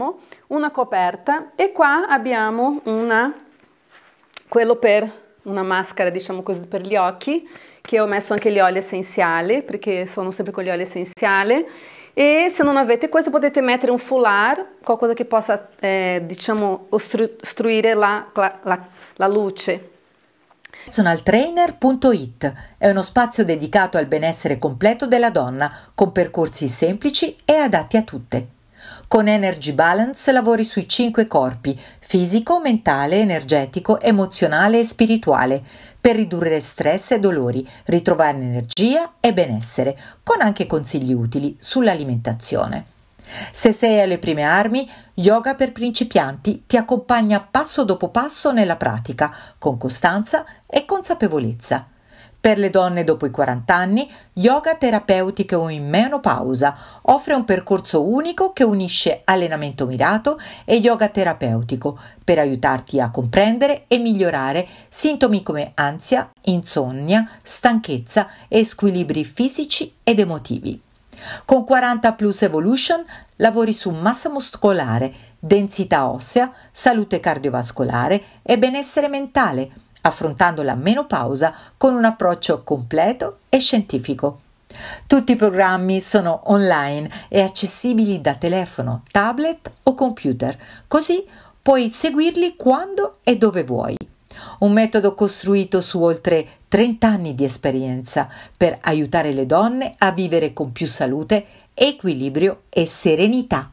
abbiamo una coperta e qua abbiamo quello per una maschera, diciamo così, per gli occhi, che ho messo anche gli oli essenziali, perché sono sempre con gli oli essenziali. E se non avete questo potete mettere un foulard, qualcosa che possa, diciamo, ostruire la luce. Personaltrainer.it è uno spazio dedicato al benessere completo della donna, con percorsi semplici e adatti a tutte. Con Energy Balance lavori sui 5 corpi: fisico, mentale, energetico, emozionale e spirituale, per ridurre stress e dolori, ritrovare energia e benessere, con anche consigli utili sull'alimentazione. Se sei alle prime armi, Yoga per principianti ti accompagna passo dopo passo nella pratica, con costanza e consapevolezza. Per le donne dopo i 40 anni, yoga terapeutico in menopausa offre un percorso unico che unisce allenamento mirato e yoga terapeutico per aiutarti a comprendere e migliorare sintomi come ansia, insonnia, stanchezza e squilibri fisici ed emotivi. Con 40 Plus Evolution lavori su massa muscolare, densità ossea, salute cardiovascolare e benessere mentale, affrontando la menopausa con un approccio completo e scientifico. Tutti i programmi sono online e accessibili da telefono, tablet o computer, così puoi seguirli quando e dove vuoi. Un metodo costruito su oltre 30 anni di esperienza per aiutare le donne a vivere con più salute, equilibrio e serenità.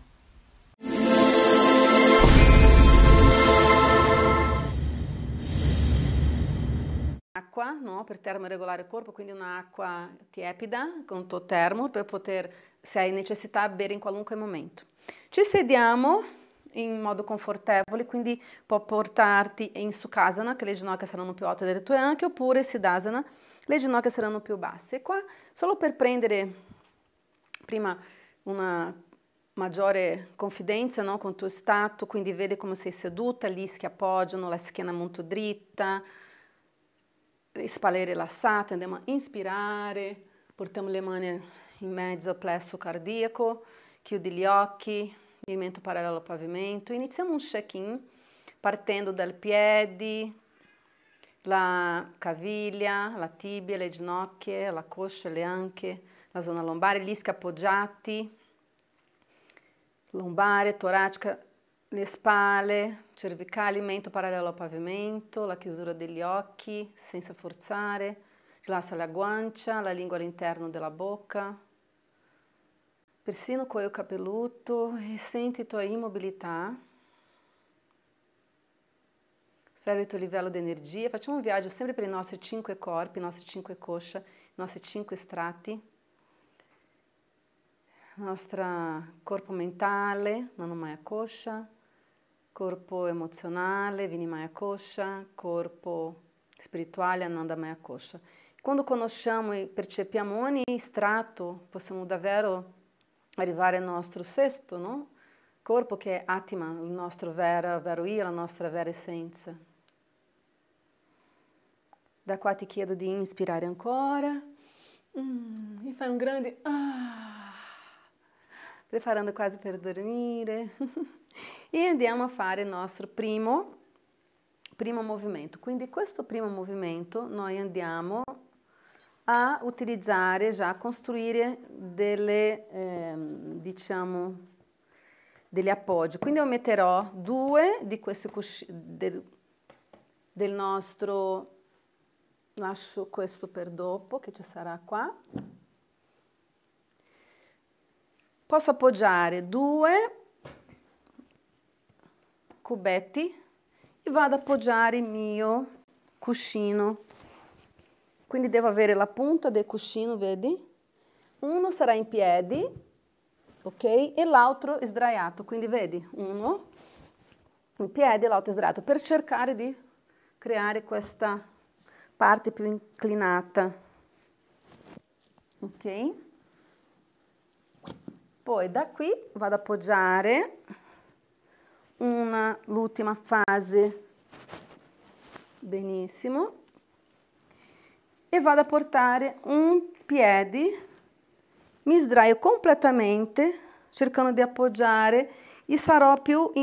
Acqua, no? Per termoregolare il corpo, quindi un'acqua tiepida con tuo termo per poter, se hai necessità, bere in qualunque momento. Ci sediamo in modo confortevole, quindi può portarti in Sukhasana, che le ginocchia saranno più alte delle tue anche, oppure Siddhasana, le ginocchia saranno più basse. Qua, solo per prendere prima una maggiore confidenza, no, con il tuo stato, quindi vedi come sei seduta, gli ischi appoggiano, la schiena molto dritta, spalle rilassate, andiamo a inspirare, portiamo le mani in mezzo al plesso cardiaco, chiudi gli occhi, movimento parallelo al pavimento. Iniziamo un check-in partendo dai piedi, la caviglia, la tibia, le ginocchia, la coscia, le anche, la zona lombare, gli ischi appoggiati, lombare, toracica, le spalle, cervicali, mento parallelo al pavimento, la chiusura degli occhi senza forzare, rilassa la guancia, la lingua all'interno della bocca, persino il cuoio capelluto, e senti la tua immobilità, osserva il tuo livello di energia. Facciamo un viaggio sempre per i nostri 5 corpi, i nostri 5 cosce, i nostri 5 strati, il nostro corpo mentale, Manomaya Kosha, corpo emozionale, Vinimaya Kosha, corpo spirituale, Anandamaya Kosha. Quando conosciamo e percepiamo ogni strato, possiamo davvero arrivare al nostro sesto, no? Corpo, che è Atma, il nostro vero io, la nostra vera essenza. Da qua ti chiedo di inspirare ancora e fai un grande preparando quasi per dormire. E andiamo a fare il nostro primo movimento. Quindi questo primo movimento noi andiamo a utilizzare, già a costruire diciamo, degli appoggi. Quindi io metterò 2 di questi del nostro, lascio questo per dopo, che ci sarà qua. Posso appoggiare 2 cubetti e vado ad appoggiare il mio cuscino. Quindi devo avere la punta del cuscino, vedi? Uno sarà in piedi, ok? E l'altro sdraiato, quindi vedi? Uno in piedi e l'altro sdraiato, per cercare di creare questa parte più inclinata, ok? Poi da qui vado ad appoggiare l'ultima fase, benissimo, e vado a portare un piede, mi sdraio completamente cercando di appoggiare sarò più